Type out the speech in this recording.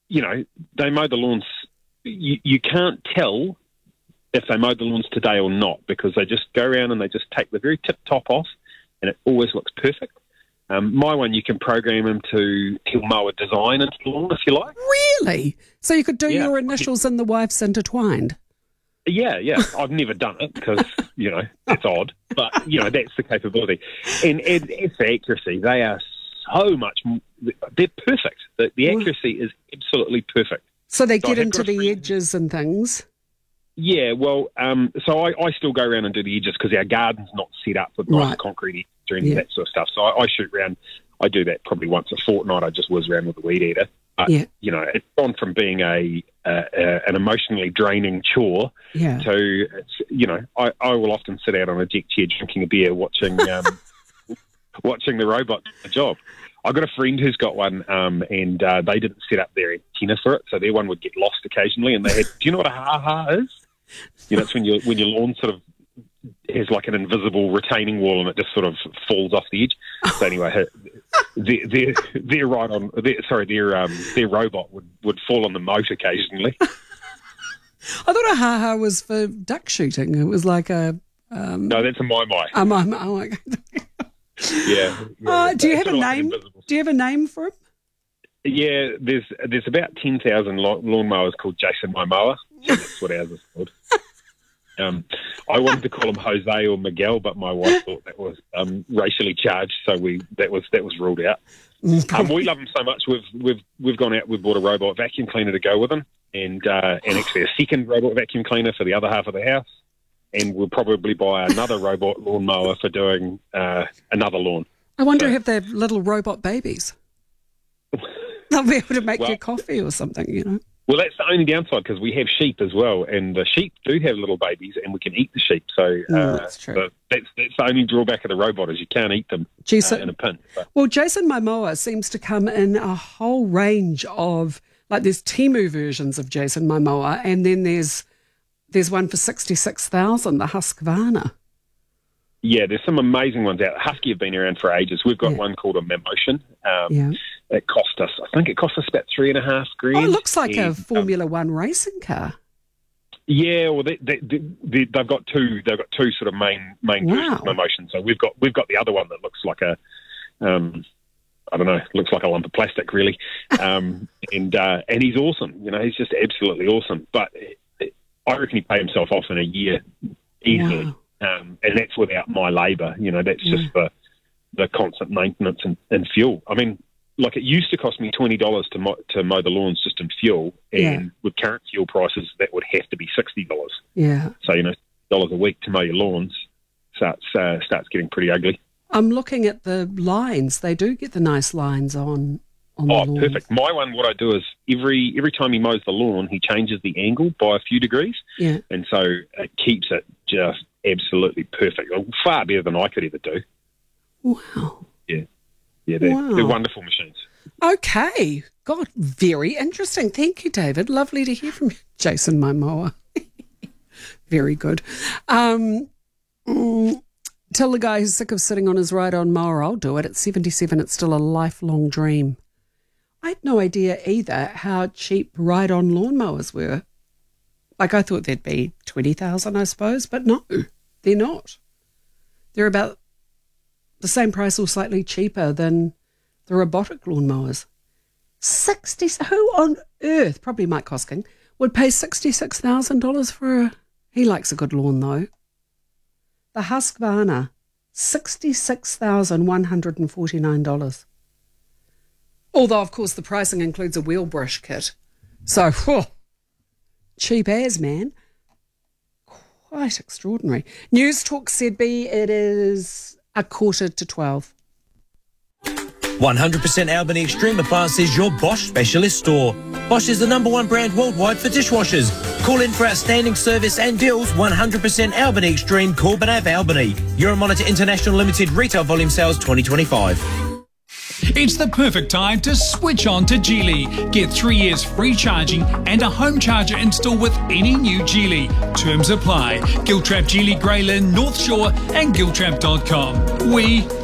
they mow the lawns. You can't tell if they mowed the lawns today or not, because they just go around and they just take the very tip top off, and it always looks perfect. My one, you can program him he'll mow a design into the lawn if you like. Really? So you could do your initials and the wife's intertwined? Yeah. I've never done it because, it's odd. But, that's the capability. And as for accuracy, they are so much, they're perfect. The accuracy is absolutely perfect. So they get into the edges and things? Yeah, well, so I still go around and do the edges because our garden's not set up with nice concrete or any of that sort of stuff. So I shoot around. I do that probably once a fortnight. I just whiz around with a weed eater. But, it's gone from being an emotionally draining chore to, I will often sit out on a deck chair drinking a beer watching watching the robot do the job. I got a friend who's got one, and they didn't set up their antenna for it, so their one would get lost occasionally. And they had, do you know what a ha-ha is? It's when your lawn sort of has like an invisible retaining wall, and it just sort of falls off the edge. So anyway, their robot would fall on the moat occasionally. I thought a ha-ha was for duck shooting. It was like a no, that's a mai-mai. A mai-mai. Oh, okay. Yeah. Do you have a name? Do you have a name for him? Yeah, there's about 10,000 lawnmowers called Jason My Mower. So that's what ours is called. I wanted to call him Jose or Miguel, but my wife thought that was racially charged, so that was ruled out. We love him so much. We've gone out. We've bought a robot vacuum cleaner to go with him, and actually a second robot vacuum cleaner for the other half of the house. And we'll probably buy another robot lawnmower for doing another lawn. I wonder if they're little robot babies. They'll be able to make your coffee or something, Well, that's the only downside, because we have sheep as well, and the sheep do have little babies, and we can eat the sheep. So that's true. That's the only drawback of the robot, is you can't eat them in a pinch. Well, Jason My Mower seems to come in a whole range of, like, there's Temu versions of Jason My Mower, and then there's one for $66,000, the Husqvarna. Yeah, there's some amazing ones out. Husky have been around for ages. We've got one called a Memotion. It cost us about $3,500. Oh, it looks like a Formula One racing car. Yeah, well, they've got two. They've got two sort of main versions of Memotion. So we've got the other one that looks like a, I don't know, looks like a lump of plastic, really. And he's awesome. He's just absolutely awesome. But I reckon he paid himself off in a year easily. Wow. And that's without my labour. That's just the constant maintenance and fuel. I mean, like, it used to cost me $20 to mow the lawns just in fuel, and with current fuel prices, that would have to be $60. Yeah. So, $dollars a week to mow your lawns starts getting pretty ugly. I'm looking at the lines. They do get the nice lines on the lawn. Perfect. My one, what I do is every time he mows the lawn, he changes the angle by a few degrees. Yeah. And so it keeps it just absolutely perfect. Far better than I could ever do. Wow. Yeah, they're wonderful machines. Okay. God, very interesting. Thank you, David. Lovely to hear from you. Jason My Mower. Very good. Tell the guy who's sick of sitting on his ride-on mower, I'll do it. At 77, it's still a lifelong dream. I had no idea either how cheap ride-on lawnmowers were. Like, I thought they'd be $20,000, I suppose, but no, they're not. They're about the same price or slightly cheaper than the robotic lawnmowers. Who on earth, probably Mike Hosking, would pay $66,000 for he likes a good lawn, though. The Husqvarna, $66,149. Although, of course, the pricing includes a wheel brush kit. So, cheap as, man. Quite extraordinary. News Talk ZB, it is 11:45. 100% Albany Extreme Appliances, your Bosch specialist store. Bosch is the #1 brand worldwide for dishwashers. Call in for outstanding service and deals. 100% Albany Extreme, Corbin Ave, Albany. Euromonitor International Limited Retail Volume Sales 2025. It's the perfect time to switch on to Geely. Get 3 years free charging and a home charger install with any new Geely. Terms apply. Giltrap, Geely, Greyland, North Shore and Giltrap.com. We